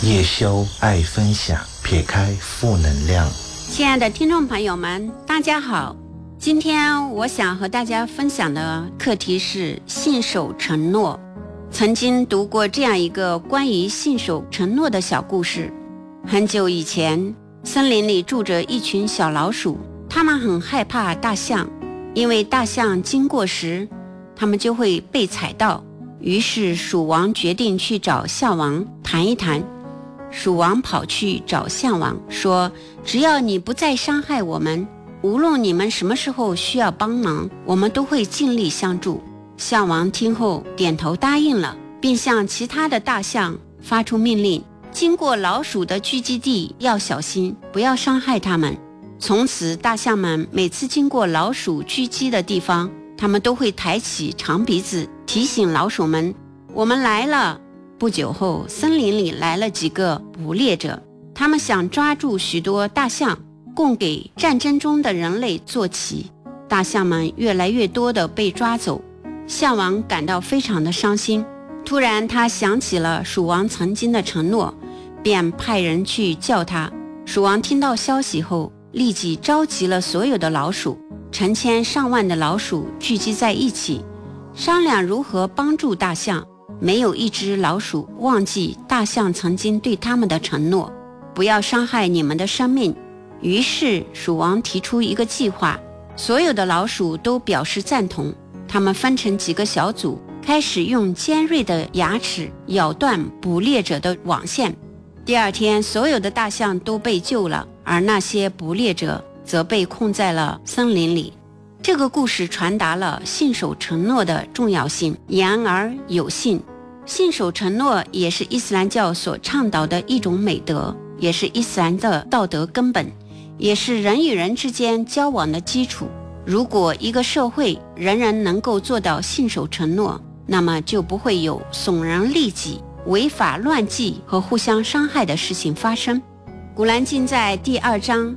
叶修爱分享，撇开负能量。 亲爱的听众朋友们，大家好。今天我想和大家分享的课题是信守承诺。曾经读过这样一个关于信守承诺的小故事。很久以前，森林里住着一群小老鼠，它们很害怕大象，因为大象经过时，它们就会被踩到。于是鼠王决定去找象王谈一谈。鼠王跑去找象王说，只要你不再伤害我们，无论你们什么时候需要帮忙，我们都会尽力相助。象王听后点头答应了，并向其他的大象发出命令，经过老鼠的聚集地要小心，不要伤害它们。从此大象们每次经过老鼠聚集的地方，他们都会抬起长鼻子提醒老鼠们，我们来了。不久后，森林里来了几个捕猎者，他们想抓住许多大象，供给战争中的人类做棋。大象们越来越多地被抓走，象王感到非常的伤心。突然他想起了鼠王曾经的承诺，便派人去叫他。鼠王听到消息后，立即召集了所有的老鼠，成千上万的老鼠聚集在一起，商量如何帮助大象。没有一只老鼠忘记大象曾经对他们的承诺，不要伤害你们的生命。于是鼠王提出一个计划，所有的老鼠都表示赞同。他们分成几个小组，开始用尖锐的牙齿咬断捕猎者的网线。第二天，所有的大象都被救了，而那些捕猎者则被困在了森林里。这个故事传达了信守承诺的重要性，言而有信。信守承诺也是伊斯兰教所倡导的一种美德，也是伊斯兰的道德根本，也是人与人之间交往的基础。如果一个社会人人能够做到信守承诺，那么就不会有损人利己、违法乱纪和互相伤害的事情发生。古兰经在第2章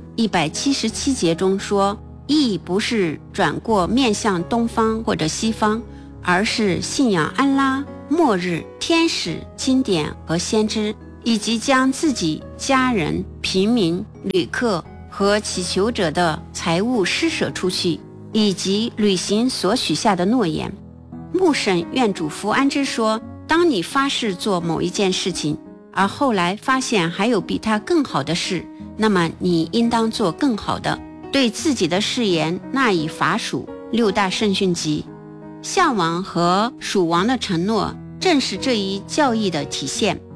177节中说，义不是转过面向东方或者西方，而是信仰安拉、末日、天使、经典和先知，以及将自己、家人、平民、旅客和祈求者的财物施舍出去，以及履行所许下的诺言。穆圣愿主福安之说，当你发誓做某一件事情，而后来发现还有比它更好的事，那么你应当做更好的，对自己的誓言纳以法属。6大圣训集。象王和鼠王的承诺正是这一教义的体现。